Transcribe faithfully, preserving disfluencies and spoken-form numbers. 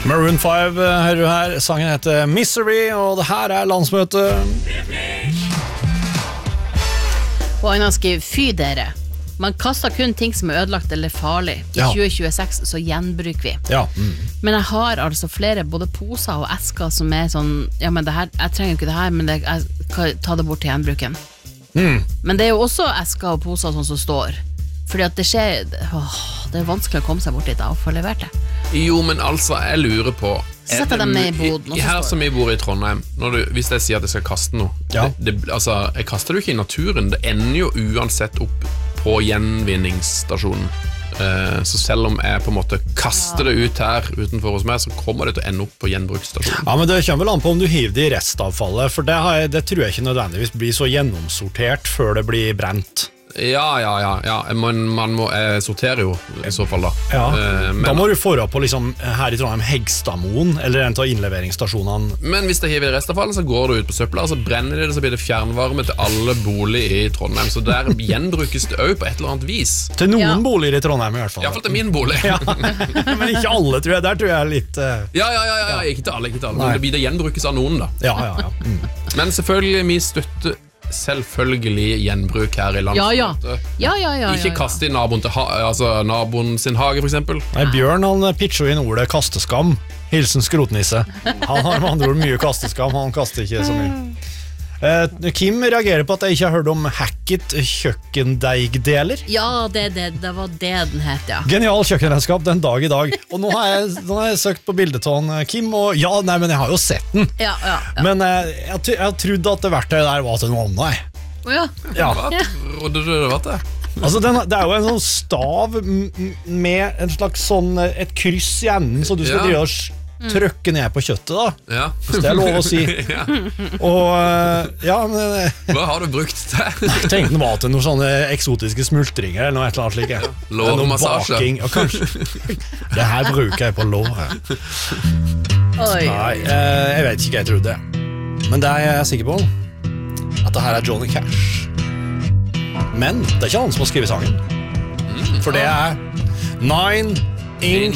Maroon five hører du her. Sangen heter Misery, og det her er landsmøte. Og han har skrevet, fy dere. Man kaster kun ting som er ødelagt eller farlig. I Ja. tjue tjueseks så gjenbruker vi. Ja. Mm. Men jeg har altså flere både poser og esker som er sånn, ja, men det her, jeg trenger ikke det her, men det, jeg kan ta det bort til gjenbruken. Mm. Men det er jo også esker og poser sånn som står. Fordi at det skjer, åh, det er vanskelig å komme seg bort dit da, og få levert det. Jo, men altså, jeg lurer på Så setter dem ned i boden, og så Her står som vi bor i Trondheim, når du, hvis jeg sier at jeg skal kaste noe Ja. det, det, altså, jeg kaster det jo ikke i naturen. Det ender jo uansett opp på gjenvinningsstasjonen. eh, Så selv om jeg på en måte kaster det ut her utenfor hos meg, så kommer det til å ende opp på gjenbruksstasjonen. Ja, men det kommer vel an på om du hiver det i restavfallet, for det, har jeg, det tror jeg ikke nødvendigvis blir så gjennomsortert før det blir brent. Ja, ja, ja, ja. Man, man må eh, sortere jo i så fall da. Ja. Eh, men, Da må du få opp på liksom, her i Trondheim Hegstadmoen, eller en av innleveringsstasjonene. men hvis det hiver i restavfallet, så går det ut på søpla, så brenner det, så blir det fjernvarme til alle boliger i Trondheim. Så der gjenbrukes det også på et eller annet vis. Til noen Ja. boliger i Trondheim i hvert I fall. hvert fall til min bolig. Ja. Men ikke alle, tror jeg. Der tror jeg er litt uh... Ja, ja, ja, ja, ja, ikke til alle, ikke til alle. Nei. Men det blir det gjenbrukes av noen da. Ja, ja, ja. Mm. Men selvfølgelig, vi støtter selvfølgelig gjenbruk her i landet. Ja, ja. Ja, ja, ja, Ikke ja, ja. kaste i naboen, til ha altså, naboen sin hage, for eksempel. Nei, Bjørn han pitcher inn ordet kasteskam. Hilsen skrotnisse. Han har med andre ord mye kasteskam, han kaster ikke så mye. Eh, Kim reagerer på at jeg ikke har hørt om Hackett kjøkkendeigdeler. Ja, det, det, det var det den het, ja. Genial kjøkkenredskap den dag i dag. Og nå har jeg, nå har jeg søkt på bildetåen Kim, og ja, nei, men jeg har jo sett den. Ja, ja, ja. Men eh, jeg, t- jeg trodde at det verktøyet der var til noe annet. Å ja. Ja. Hva trodde du det var til? Altså, den, det er jo en sånn stav m- m- med en slags sånn, et kryss i enden, så du skal Ja. drive og s- trykke ned på kjøttet da, Ja. hvis det er lov å si. Ja. Og eh, ja, men eh, Hva har du brukt til? jeg tenkte den var til noen sånne eksotiske smultringer eller noe et eller annet slik. Ja. Lårmassasje. Baking, og kanskje det her bruker jeg på låret. Oi. Nei, eh, jeg vet ikke hva jeg trodde. Men det er jeg sikker på, at det her er Johnny Cash. Men det er ikke han som har skrevet sangen. For det er Nine Inch